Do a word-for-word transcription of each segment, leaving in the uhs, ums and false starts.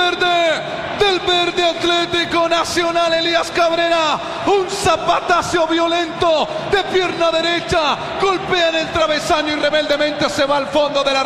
verde, del verde Atlético Nacional, Elías Cabrera. Un zapatazo violento de pierna derecha, golpea en el travesaño y rebeldemente se va al fondo de la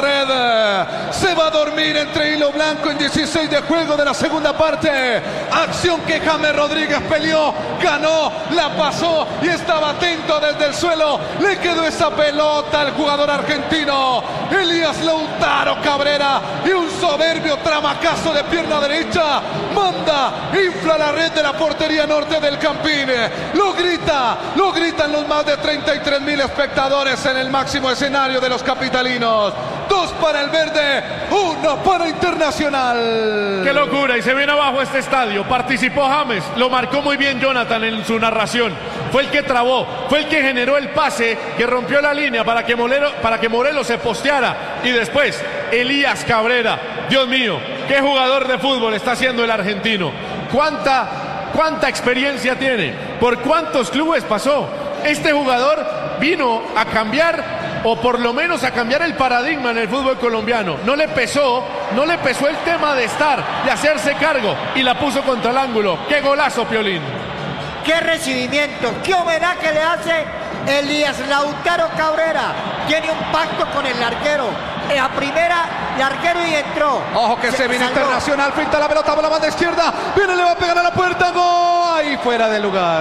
red. Se va a dormir entre hilo blanco en dieciséis de juego de la segunda parte. Acción que James Rodríguez peleó, ganó, la pasó y estaba atento desde el suelo. Le quedó esa pelota al jugador argentino Elías Lautaro Cabrera y un soberbio tramacazo de pierna derecha manda, infla la red de la portería norte del Campín. Lo grita, lo gritan los más de treinta y tres mil espectadores en el máximo escenario de los capitalinos. Dos para el verde, uno para Internacional. ¡Qué locura! Y se viene abajo este estadio. Participó James, lo marcó muy bien Jonathan en su narración. Fue el que trabó, fue el que generó el pase que rompió la línea para que, Molero, para que Morelos se posteara. Y después, Elías Cabrera. Dios mío, qué jugador de fútbol está haciendo el argentino. ¿Cuánta, cuánta experiencia tiene? ¿Por cuántos clubes pasó? Este jugador vino a cambiar, o por lo menos a cambiar el paradigma en el fútbol colombiano. No le pesó, no le pesó el tema de estar, de hacerse cargo, y la puso contra el ángulo. ¡Qué golazo, Piolín! ¡Qué recibimiento! ¡Qué homenaje le hace Elías Lautaro Cabrera! Tiene un pacto con el arquero. La primera, el arquero y entró. Ojo que se, se viene salvó. Internacional, pinta la pelota por la banda izquierda. Viene, le va a pegar a la puerta. ¡Gol! Ahí fuera de lugar.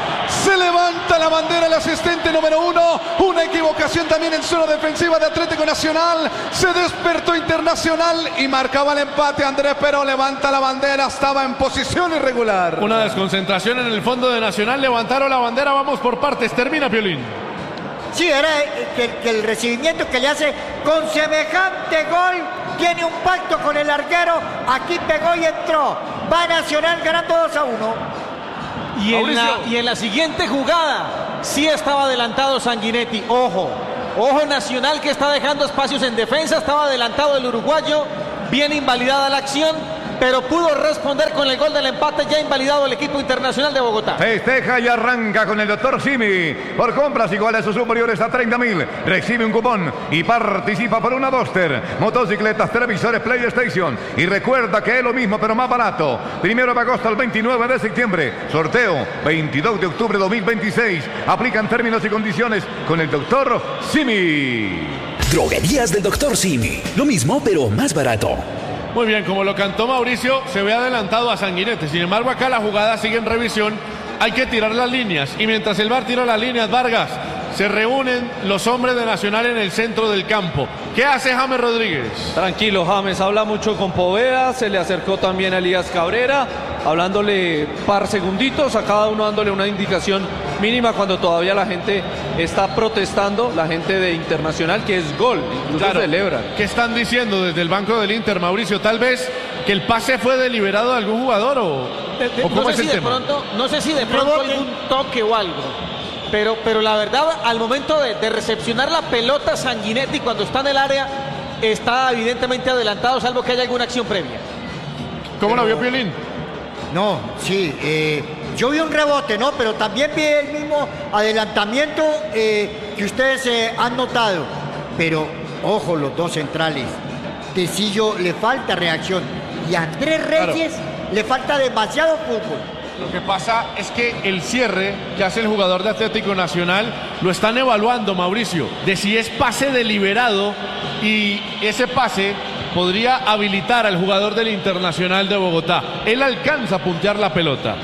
Se levanta la bandera el asistente número uno. Una equivocación también en zona defensiva de Atlético Nacional. Se despertó Internacional y marcaba el empate Andrés, pero levanta la bandera. Estaba en posición irregular. Una desconcentración en el fondo de Nacional. Levantaron la bandera. Vamos por partes. Termina, Piolín. Sí, era que, que el recibimiento que le hace con semejante gol. Tiene un pacto con el arquero. Aquí pegó y entró. Va Nacional ganando dos a uno. Y en, la, y en la siguiente jugada sí estaba adelantado Sanguinetti. Ojo, ojo Nacional que está dejando espacios en defensa. Estaba adelantado el uruguayo. Bien invalidada la acción, pero pudo responder con el gol del empate, ya invalidado el equipo Internacional de Bogotá. Festeja y arranca con el doctor Simi. Por compras iguales o superiores a treinta mil, recibe un cupón y participa por una Duster, motocicletas, televisores, PlayStation. Y recuerda que es lo mismo, pero más barato. Primero de agosto al veintinueve de septiembre. Sorteo veintidós de octubre de dos mil veintiséis. Aplican términos y condiciones con el doctor Simi. Droguerías del doctor Simi. Lo mismo, pero más barato. Muy bien, como lo cantó Mauricio, se ve adelantado a Sanguinetti. Sin embargo, acá la jugada sigue en revisión. Hay que tirar las líneas. Y mientras el V A R tira las líneas, Vargas, se reúnen los hombres de Nacional en el centro del campo. ¿Qué hace James Rodríguez? Tranquilo, James. Habla mucho con Poveda. Se le acercó también a Elías Cabrera, hablándole par segunditos, a cada uno dándole una indicación mínima cuando todavía la gente está protestando, la gente de Internacional, que es gol, incluso claro. celebran. ¿Qué están diciendo desde el banco del Inter, Mauricio? Tal vez que el pase fue deliberado de algún jugador o, de, de, ¿o cómo no es sé el si de tema? Pronto, no sé si de pronto algún toque o algo. Pero, pero la verdad, al momento de, de recepcionar la pelota, Sanguinetti, cuando está en el área, está evidentemente adelantado, salvo que haya alguna acción previa. ¿Cómo pero... la vio Piolín? No, sí, eh, yo vi un rebote, ¿no? Pero también vi el mismo adelantamiento eh, que ustedes eh, han notado. Pero, ojo, los dos centrales. Tecillo le falta reacción. Y a Andrés Reyes claro. le falta demasiado fútbol. Lo que pasa es que el cierre que hace el jugador de Atlético Nacional lo están evaluando, Mauricio, de si es pase deliberado y ese pase podría habilitar al jugador del Internacional de Bogotá. Él alcanza a puntear la pelota.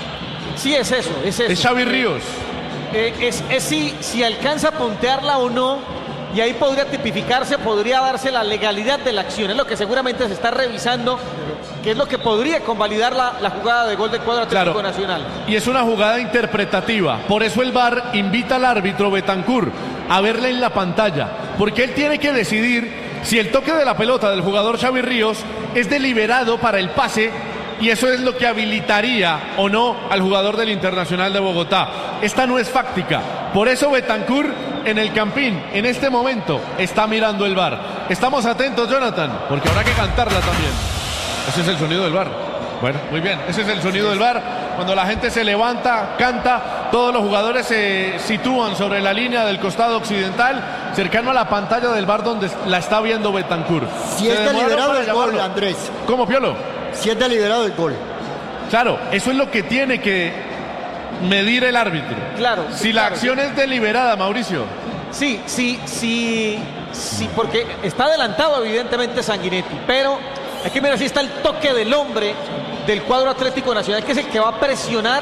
Sí, es eso, es eso. Es Xavi Ríos. Eh, es es si, si alcanza a puntearla o no, y ahí podría tipificarse, podría darse la legalidad de la acción. Es lo que seguramente se está revisando, que es lo que podría convalidar la, la jugada de gol del cuadro Atlético claro. Nacional. Y es una jugada interpretativa. Por eso el V A R invita al árbitro Betancur a verla en la pantalla, porque él tiene que decidir si el toque de la pelota del jugador Xavi Ríos es deliberado para el pase, y eso es lo que habilitaría o no al jugador del Internacional de Bogotá. Esta no es fáctica. Por eso Betancur en el Campín, en este momento, está mirando el V A R. Estamos atentos, Jonathan, porque habrá que cantarla también. Ese es el sonido del V A R. Bueno, muy bien, ese es el sonido del V A R. Cuando la gente se levanta, canta, todos los jugadores se sitúan sobre la línea del costado occidental, cercano a la pantalla del V A R donde la está viendo Betancur. Si es deliberado es gol, Andrés. ¿Cómo, Piolo? si es deliberado el gol. Claro, eso es lo que tiene que medir el árbitro. Claro. Si la claro. acción es deliberada, Mauricio. Sí, sí, sí, sí, porque está adelantado evidentemente Sanguinetti, pero hay que mirar si está el toque del hombre del cuadro Atlético Nacional, que es el que va a presionar.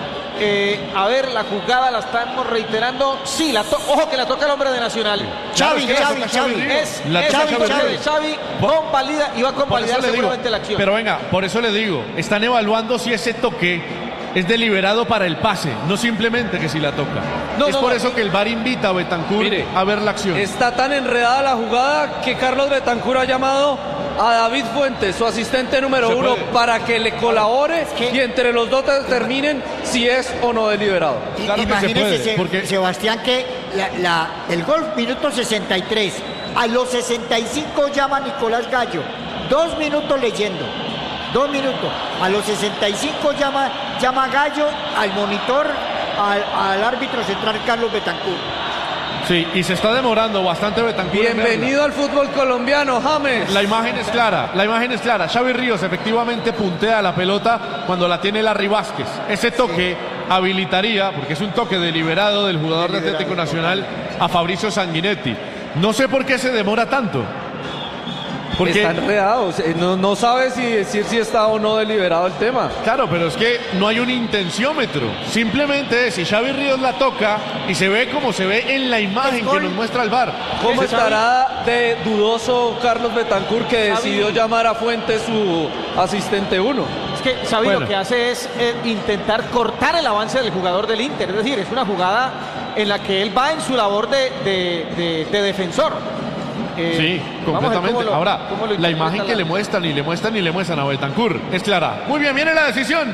Eh, a ver, la jugada la estamos reiterando. Sí, la ojo que la toca el hombre de Nacional. Xavi, Claro, Xavi, Xavi. Xavi. Es, La es toca Xavi, Xavi Xavi, Ríos. Xavi convalida y va a Por convalidar eso le digo, seguramente la acción. pero venga, por eso le digo, están evaluando si ese toque es deliberado para el pase, no simplemente que si la toca. No, es no, por no. eso que el V A R invita a Betancur Mire, a ver la acción. Está tan enredada la jugada que Carlos Betancur ha llamado a David Fuentes, su asistente número Se uno, puede. para que le colabore que- y entre los dos determinen si es o no deliberado. Y- Claro que se Imagínese, puede, Se- porque- Sebastián, que la- la- el gol minuto sesenta y tres, a los sesenta y cinco llama Nicolás Gallo, dos minutos leyendo, dos minutos, a los sesenta y cinco llama, llama Gallo al monitor, al, al árbitro central Carlos Betancur. Sí, y se está demorando bastante Betancur. en Bienvenido al fútbol colombiano, James. La imagen es clara, la imagen es clara. Xavi Ríos efectivamente puntea la pelota cuando la tiene Larry Vázquez. Ese toque habilitaría, porque es un toque deliberado del jugador de Atlético Nacional, a Fabricio Sanguinetti. No sé por qué se demora tanto. Porque, Está enredado, eh, no, no sabe si decir si está o no deliberado el tema. claro, pero es que no hay un intenciómetro. Simplemente es si Xavi Ríos la toca y se ve como se ve en la imagen que nos muestra el V A R. ¿Cómo Ese estará de dudoso Carlos Betancur que decidió llamar a Fuentes su asistente uno? Es que Xavi Bueno. lo que hace es eh, intentar cortar el avance del jugador del Inter, es decir, es una jugada en la que él va en su labor de, de- de- de defensor. Eh, Sí, vamos a ver completamente. cómo lo- Ahora, cómo lo la interpreta imagen que la- le muestran y le muestran y le muestran a Betancur es clara. Muy bien, viene la decisión.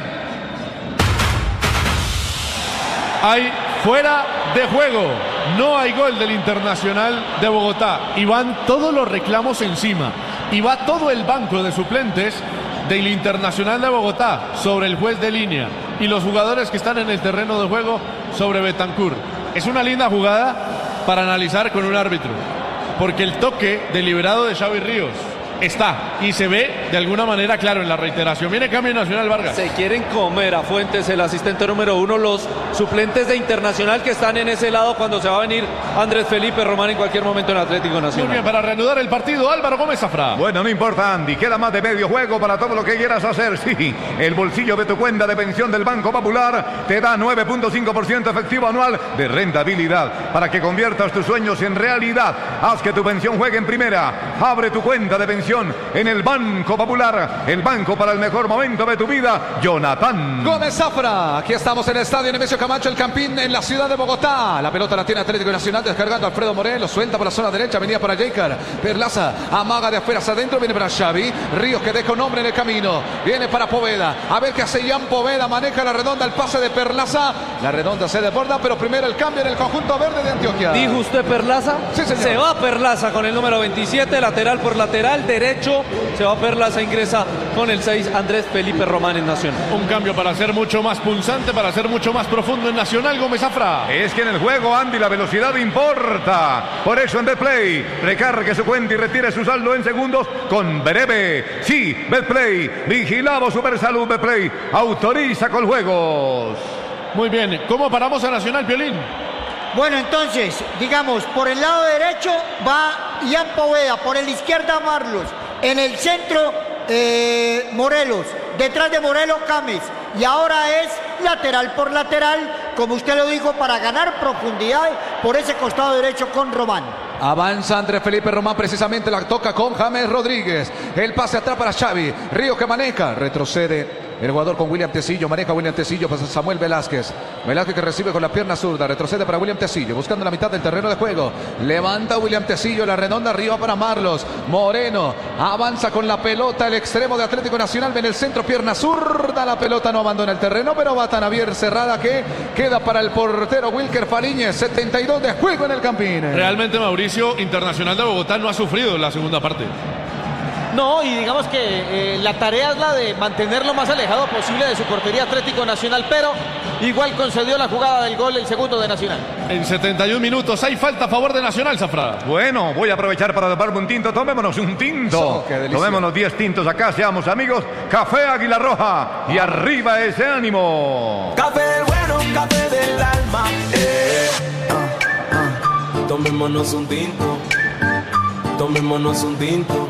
Hay fuera de juego. No hay gol del Internacional de Bogotá. Y van todos los reclamos encima. Y va todo el banco de suplentes del Internacional de Bogotá sobre el juez de línea. Y los jugadores que están en el terreno de juego sobre Betancur. Es una linda jugada para analizar con un árbitro. Porque el toque deliberado de Xavi Ríos está y se ve de alguna manera claro en la reiteración. Viene cambio Nacional Vargas. Se quieren comer a Fuentes, el asistente número uno, los suplentes de Internacional que están en ese lado cuando se va a venir Andrés Felipe Román en cualquier momento en Atlético Muy Nacional. bien, para reanudar el partido, Álvaro Gómez Zafra. Bueno, no importa, Andy, queda más de medio juego para todo lo que quieras hacer. Sí, el bolsillo de tu cuenta de pensión del Banco Popular te da nueve punto cinco por ciento efectivo anual de rentabilidad para que conviertas tus sueños en realidad. Haz que tu pensión juegue en primera. Abre tu cuenta de pensión en el Banco Popular, el banco para el mejor momento de tu vida. Jonathan Gómez Zafra, aquí estamos en el estadio Nemesio Camacho, el Campín, en la ciudad de Bogotá. La pelota la tiene Atlético Nacional, descargando a Alfredo Morelos, suelta por la zona derecha, venía para Jaker, Perlaza, amaga de afuera hacia adentro, viene para Xavi, Ríos que deja un hombre en el camino, viene para Poveda, a ver qué hace Jan Poveda, maneja la redonda, el pase de Perlaza, la redonda se desborda, pero primero el cambio en el conjunto verde de Antioquia. ¿Dijo usted Perlaza? Sí, señor. Se va Perlaza con el número veintisiete, lateral por lateral, derecho. Se va Perlaza, ingresa con el seis, Andrés Felipe Román en Nacional. Un cambio para ser mucho más punzante, para ser mucho más profundo en Nacional, Gómez Zafra. Es que en el juego, Andy, la velocidad importa. Por eso en Betplay, recargue su cuenta y retire su saldo en segundos con Breve. Sí, Betplay, vigilado Supersalud Betplay, autoriza con juegos. Muy bien, ¿cómo paramos a Nacional, Piolín? Bueno, entonces, digamos, por el lado derecho va Ian Poveda, por el izquierda Marlos, en el centro eh, Morelos, detrás de Morelos Cames, y ahora es lateral por lateral, como usted lo dijo, para ganar profundidad por ese costado derecho con Román. Avanza Andrés Felipe Román, precisamente la toca con James Rodríguez. El pase atrás para Xavi. Ríos que maneja, retrocede. El jugador con William Tecillo, maneja William Tecillo, pasa Samuel Velázquez. Velázquez que recibe con la pierna zurda, retrocede para William Tecillo, buscando la mitad del terreno de juego. Levanta William Tecillo, la redonda arriba para Marlos. Moreno avanza con la pelota, el extremo de Atlético Nacional, ven el centro, pierna zurda, la pelota no abandona el terreno, pero va tan abierta, cerrada que queda para el portero Wilker Fariñez. setenta y dos de juego en el Campín. Realmente, Mauricio, Internacional de Bogotá no ha sufrido la segunda parte. No, y digamos que eh, la tarea es la de mantener lo más alejado posible de su portería Atlético Nacional, pero igual concedió la jugada del gol, el segundo de Nacional. En setenta y un minutos hay falta a favor de Nacional, Zafra. Bueno, voy a aprovechar para tomarme un tinto. Tomémonos un tinto. Oh, qué delicia. Tomémonos diez tintos acá, seamos amigos. Café Águila Roja. Y arriba ese ánimo. Café bueno, café del alma. Eh. Ah, ah. Tomémonos un tinto. Tomémonos un tinto.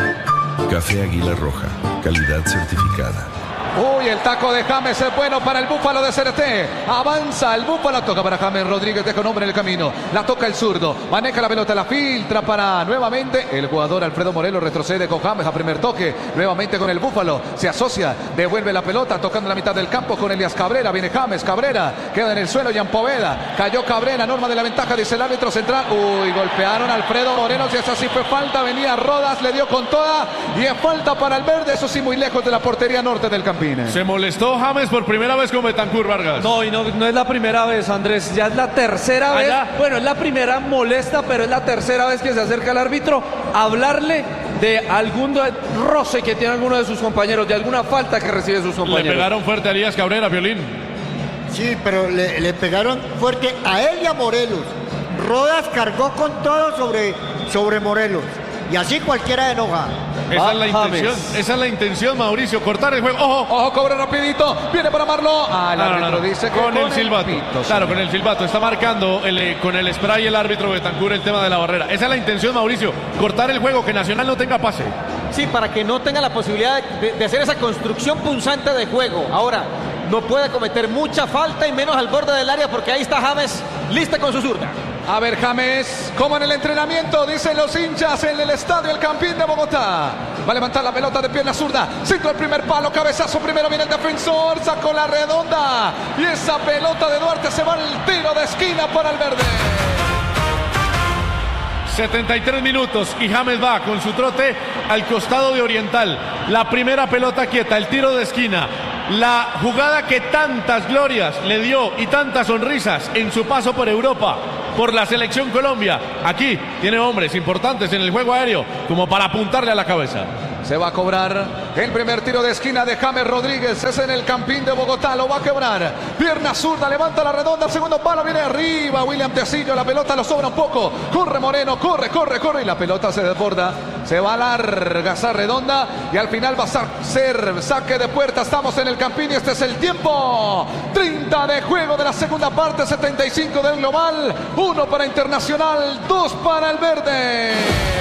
Café Águila Roja, calidad certificada. Uy, el taco de James es bueno para el Búfalo de C R T. Avanza el Búfalo, toca para James Rodríguez, deja un hombre en el camino. La toca el zurdo, maneja la pelota, la filtra para nuevamente el jugador Alfredo Morelos. Retrocede con James a primer toque, nuevamente con el Búfalo. Se asocia, devuelve la pelota, tocando la mitad del campo con Elías Cabrera. Viene James, Cabrera, queda en el suelo, Jan Poveda. Cayó Cabrera, norma de la ventaja, dice el árbitro central. Uy, golpearon a Alfredo Morelos y esa sí fue falta. Venía Rodas, le dio con toda y es falta para el verde. Eso sí, muy lejos de la portería norte del Campín. Se molestó James por primera vez con Betancur, Vargas. No, y no, no es la primera vez, Andrés, ya es la tercera vez. ¿Allá? Bueno, es la primera molesta, pero es la tercera vez que se acerca al árbitro a hablarle de algún roce que tiene alguno de sus compañeros, de alguna falta que recibe sus compañeros. Le pegaron fuerte a Elías Cabrera, Violín. Sí, pero le, le pegaron fuerte a él y a Morelos. Rodas cargó con todo sobre, sobre Morelos. Y así cualquiera enoja. Esa Ah, es la intención, James. esa es la intención, Mauricio, cortar el juego. ¡Ojo! Ojo, cobra rapidito, viene para Marlo. Ah, el No, no, árbitro no, no. dice que con el silbato. pito, Claro, sí. con el silbato. Está marcando el, eh, con el spray el árbitro Betancur el tema de la barrera. Esa es la intención, Mauricio. Cortar el juego, que Nacional no tenga pase. Sí, para que no tenga la posibilidad de, de hacer esa construcción punzante de juego. Ahora, no puede cometer mucha falta y menos al borde del área porque ahí está James, lista con su zurda. A ver, James, como en el entrenamiento, dicen los hinchas en el estadio El Campín de Bogotá. Va a levantar la pelota de pierna zurda. Centro el primer palo, cabezazo primero, viene el defensor, sacó la redonda. Y esa pelota de Duarte se va al tiro de esquina para el verde. setenta y tres minutos y James va con su trote al costado de Oriental. La primera pelota quieta, el tiro de esquina. La jugada que tantas glorias le dio y tantas sonrisas en su paso por Europa, por la selección Colombia. Aquí tiene hombres importantes en el juego aéreo como para apuntarle a la cabeza. Se va a cobrar el primer tiro de esquina de James Rodríguez. Es en el Campín de Bogotá. Lo va a quebrar. Pierna zurda, levanta la redonda. Segundo palo, viene arriba. William Tecillo. La pelota lo sobra un poco. Corre Moreno, corre, corre, corre. Y la pelota se desborda. Se va larga esa redonda. Y al final va a ser saque de puerta. Estamos en el Campín y este es el tiempo. treinta de juego de la segunda parte. setenta y cinco del global. Uno para Internacional. Dos para el verde.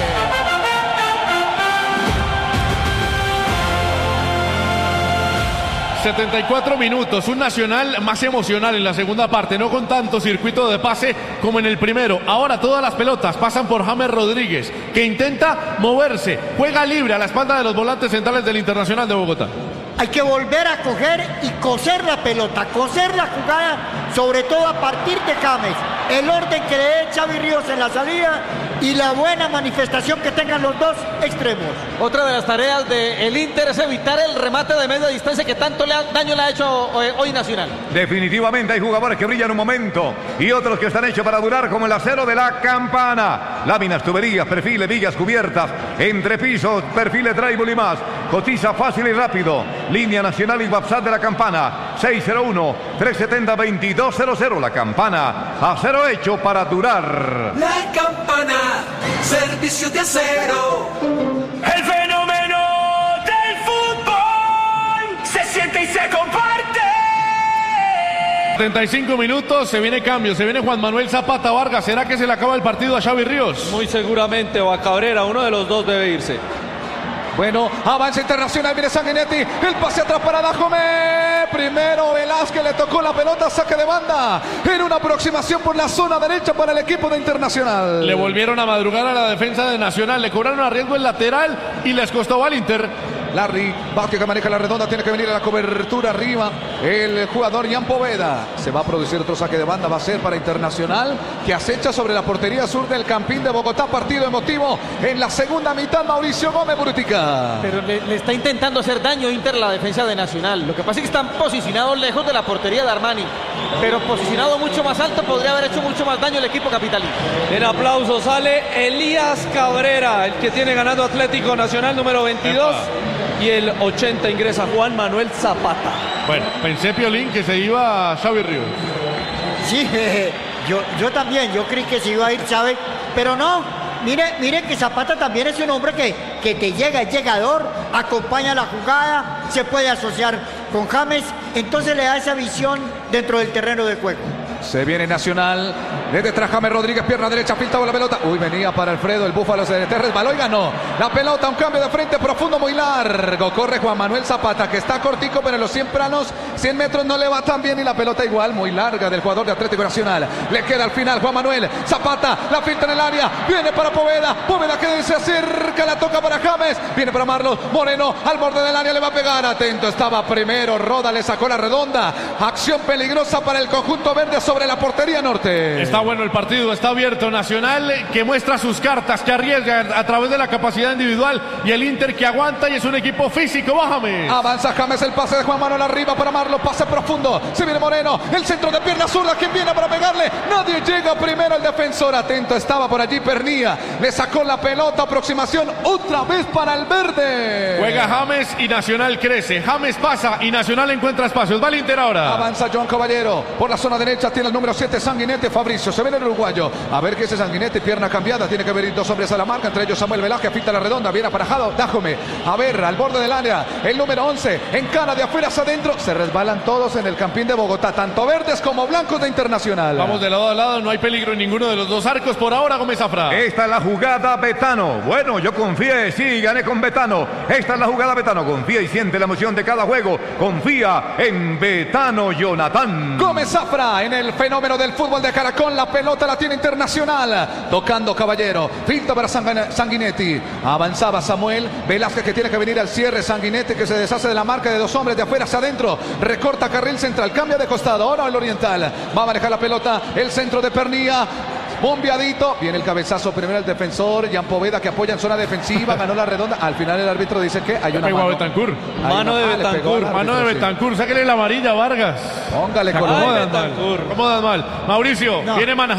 setenta y cuatro minutos, un Nacional más emocional en la segunda parte, no con tanto circuito de pase como en el primero. Ahora todas las pelotas pasan por James Rodríguez, que intenta moverse, juega libre a la espalda de los volantes centrales del Internacional de Bogotá. Hay que volver a coger y coser la pelota, coser la jugada, sobre todo a partir de James. El orden que le dé Xavi Ríos en la salida y la buena manifestación que tengan los dos extremos. Otra de las tareas del Inter es evitar el remate de media distancia que tanto le ha, daño le ha hecho hoy, hoy Nacional. Definitivamente hay jugadores que brillan un momento y otros que están hechos para durar, como el acero de la Campana. Láminas, tuberías, perfiles, vigas cubiertas, entrepisos, perfiles, drywall y más. Cotiza fácil y rápido. Línea nacional y WhatsApp de la Campana. seis cero uno, tres siete cero, dos dos cero cero. La Campana, acero hecho para durar. La Campana, servicio de acero. El fenómeno del fútbol se siente y se comparte. setenta y cinco minutos, se viene cambio, se viene Juan Manuel Zapata Vargas. ¿Será que se le acaba el partido a Xavi Ríos? Muy seguramente, o a Cabrera, uno de los dos debe irse. Bueno, avanza Internacional, viene Sanguinetti, el pase atrás para Dajomé. Primero Velázquez le tocó la pelota, saque de banda. En una aproximación por la zona derecha para el equipo de Internacional. Le volvieron a madrugar a la defensa de Nacional, le cobraron a riesgo el lateral y les costó al Inter. Larry, Vázquez que maneja la redonda, tiene que venir a la cobertura arriba. El jugador Jan Poveda. Se va a producir otro saque de banda, va a ser para Internacional, que acecha sobre la portería sur del Campín de Bogotá. Partido emotivo en la segunda mitad. Mauricio Gómez Burutica. Pero le, le está intentando hacer daño Inter a la defensa de Nacional. Lo que pasa es que están posicionados lejos de la portería de Armani, pero posicionado mucho más alto podría haber hecho mucho más daño el equipo capitalino. En aplauso sale Elías Cabrera, el que tiene ganando Atlético Nacional número veintidós. Epa. Y el ochenta ingresa Juan Manuel Zapata. Bueno, pensé, Piolín, que se iba Xavi Ríos. Sí, yo, yo también, yo creí que se iba a ir Xavi, pero no. Mire, mire que Zapata también es un hombre que, que te llega, es llegador, acompaña la jugada, se puede asociar con James, entonces le da esa visión dentro del terreno de juego. Se viene Nacional, desde detrás James Rodríguez, pierna derecha, filtraba la pelota. Uy, venía para Alfredo, el Búfalo se resbaló y ganó. La pelota, un cambio de frente profundo, muy largo. Corre Juan Manuel Zapata, que está cortico, pero en los cien planos, cien metros no le va tan bien. Y la pelota igual, muy larga del jugador de Atlético Nacional. Le queda al final Juan Manuel Zapata, la filtra en el área, viene para Poveda. Poveda que se acerca, la toca para James. Viene para Marlos Moreno, al borde del área, le va a pegar. Atento, estaba primero, Roda le sacó la redonda. Acción peligrosa para el conjunto verde sobre la portería norte. Está bueno el partido, está abierto. Nacional que muestra sus cartas, que arriesga a través de la capacidad individual, y el Inter que aguanta y es un equipo físico. Bájame. Avanza James, el pase de Juan Manuel arriba para Marlo, pase profundo. Se viene Moreno, el centro de pierna zurda, quien viene para pegarle. Nadie llega primero, el defensor. Atento, estaba por allí Pernía. Le sacó la pelota, aproximación otra vez para el verde. Juega James y Nacional crece. James pasa y Nacional encuentra espacios. Va el Inter ahora. Avanza John Caballero por la zona derecha, tiene el número siete Sanguinete, Fabricio, se viene el uruguayo, a ver qué es ese Sanguinete, pierna cambiada, tiene que venir dos hombres a la marca, entre ellos Samuel Velázquez, pinta la redonda, bien aparejado, Dájome, a ver, al borde del área, el número once, encara de afuera hacia adentro, se resbalan todos en el Campín de Bogotá, tanto verdes como blancos de Internacional. Vamos de lado a lado, no hay peligro en ninguno de los dos arcos por ahora, Gómez Zafra. Esta es la jugada Betano, bueno, yo confié, sí, gané con Betano, esta es la jugada Betano, confía y siente la emoción de cada juego, confía en Betano, Jonathan. Gómez Zafra en el fenómeno del fútbol de Caracol, la pelota la tiene Internacional, tocando Caballero, filtra para Sanguinetti, avanzaba Samuel Velázquez que tiene que venir al cierre, Sanguinetti que se deshace de la marca de dos hombres de afuera hacia adentro, recorta carril central, cambia de costado, ahora el Oriental, va a manejar la pelota, el centro de Pernía, bombeadito, viene el cabezazo primero el defensor, Jan Poveda que apoya en zona defensiva, ganó la redonda, al final el árbitro dice que hay una mano. A Betancur. Mano de Betancur, mano de Betancur, sáquele la amarilla Vargas. Póngale con ¿Cómo dan mal? ¿Cómo dan mal? Mauricio, no. viene manejando.